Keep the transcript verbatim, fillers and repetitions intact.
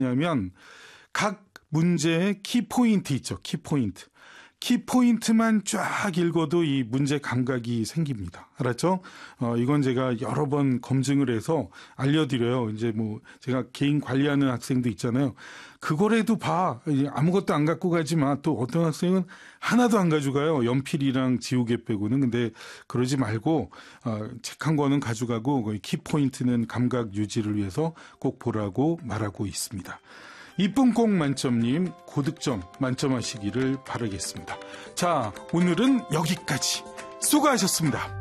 뭐냐면 각 문제의 키포인트 있죠. 키포인트. 키포인트만 쫙 읽어도 이 문제 감각이 생깁니다. 알았죠? 어, 이건 제가 여러 번 검증을 해서 알려드려요. 이제 뭐 제가 개인 관리하는 학생도 있잖아요. 그거라도 봐. 아무것도 안 갖고 가지 마. 또 어떤 학생은 하나도 안 가져가요. 연필이랑 지우개 빼고는. 근데 그러지 말고 어, 책 한 권은 가져가고 키포인트는 감각 유지를 위해서 꼭 보라고 말하고 있습니다. 이쁨 꼭 만점님 고득점 만점하시기를 바라겠습니다. 자, 오늘은 여기까지. 수고하셨습니다.